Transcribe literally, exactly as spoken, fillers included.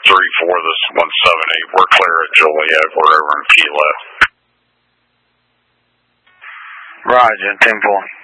three four, this is one seven eight. We're clear at Joliet. We're over in Key Left. Roger, ten four.